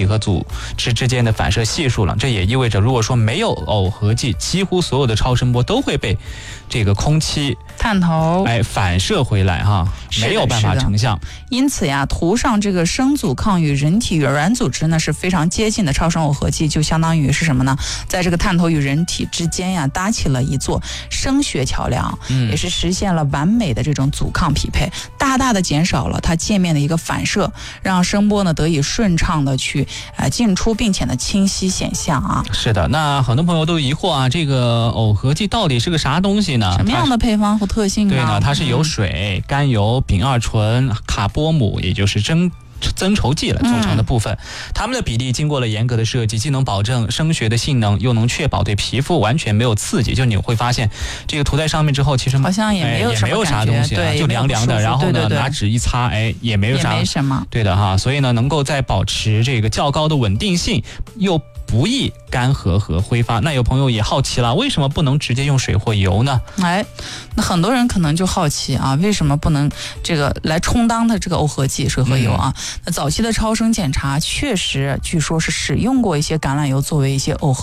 体和组织之间的反射系数了。这也意味着，如果说没有耦合剂，几乎所有的超声波都会被这个空气探头反射回来哈，没有办法成像。 因此呀，涂上这个声阻抗与人体软组织呢是非常接近的超声耦合剂，就相当于是什么呢？在这个探头与人体之间呀，搭起了一座声学桥梁，也是实现了完美的这种阻抗匹配，大大的减少了它界面的一个反射，让声波呢得以顺畅的去进出，并且呢清晰显像啊。 是的，那很多朋友都疑惑啊，这个耦合剂到底是个啥东西呢？ 什么样的配方和特性呢？ 对呢，它是由水、甘油、丙二醇、卡波姆，也就是增稠剂来组成的部分，它们的比例经过了严格的设计，既能保证声学的性能，又能确保对皮肤完全没有刺激。就你会发现，这个涂在上面之后，其实好像也没有啥东西，就凉凉的，然后呢拿纸一擦，也没有啥， 也没什么。 对的哈，所以呢，能够在保持这个较高的稳定性，又不易干涸和挥发。那有朋友也好奇了，为什么不能直接用水或油呢？ 那很多人可能就好奇啊，为什么不能这个来充当的这个耦合剂水和油啊？那早期的超声检查确实据说是使用过一些橄榄油作为一些耦合